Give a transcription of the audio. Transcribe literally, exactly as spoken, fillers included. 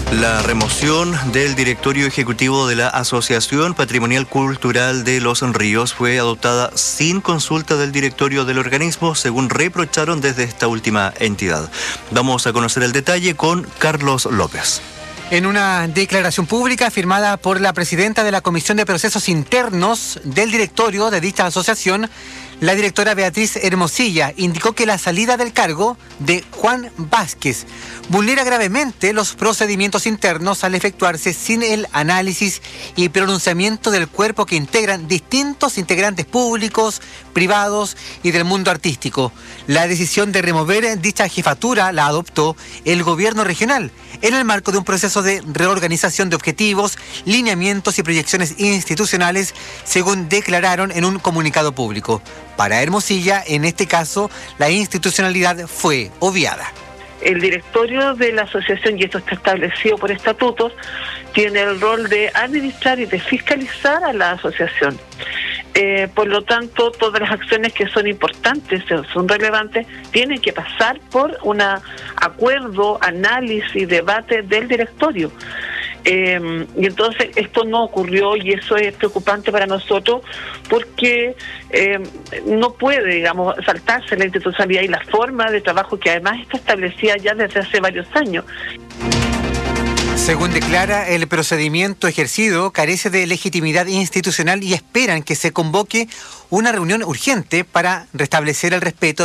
La remoción del directorio ejecutivo de la Asociación Patrimonial Cultural de Los Ríos fue adoptada sin consulta del directorio del organismo, según reprocharon desde esta última entidad. Vamos a conocer el detalle con Carlos López. En una declaración pública firmada por la presidenta de la Comisión de Procesos Internos del directorio de dicha asociación, la directora Beatriz Hermosilla indicó que la salida del cargo de Juan Vázquez vulnera gravemente los procedimientos internos al efectuarse sin el análisis y pronunciamiento del cuerpo que integran distintos integrantes públicos, privados y del mundo artístico. La decisión de remover dicha jefatura la adoptó el gobierno regional en el marco de un proceso de reorganización de objetivos, lineamientos y proyecciones institucionales, según declararon en un comunicado público. Para Hermosilla, en este caso, la institucionalidad fue obviada. El directorio de la asociación, y esto está establecido por estatutos, tiene el rol de administrar y de fiscalizar a la asociación. Eh, por lo tanto, todas las acciones que son importantes, son relevantes, tienen que pasar por un acuerdo, análisis, debate del directorio. Eh, y entonces esto no ocurrió, y eso es preocupante para nosotros porque eh, no puede, digamos, saltarse la institucionalidad y la forma de trabajo que además está establecida ya desde hace varios años. Según declara, el procedimiento ejercido carece de legitimidad institucional y esperan que se convoque una reunión urgente para restablecer el respeto